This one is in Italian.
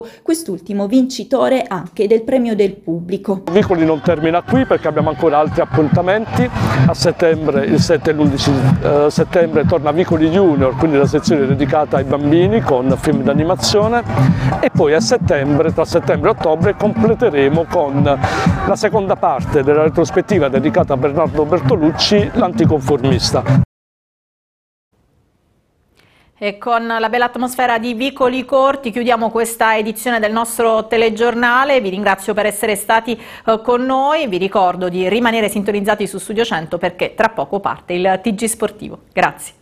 quest'ultimo vincitore anche del premio del pubblico. Vicoli non termina qui perché abbiamo ancora altri appuntamenti. A settembre, il 7 e l'11 settembre, torna Vicoli Junior, quindi la sezione dedicata ai bambini con film d'animazione, e poi a settembre, tra settembre e ottobre, completeremo con la seconda parte della retrospettiva dedicata a Bernardo Bertolucci, l'anticonformista. E con la bella atmosfera di Vicoli Corti chiudiamo questa edizione del nostro telegiornale. Vi ringrazio per essere stati con noi. Vi ricordo di rimanere sintonizzati su Studio 100 perché tra poco parte il TG Sportivo. Grazie.